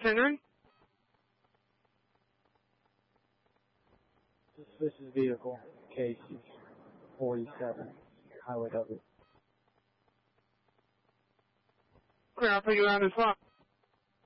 Henry? Suspicious vehicle, case 47, Highway W. Clear, I'll put you on this line.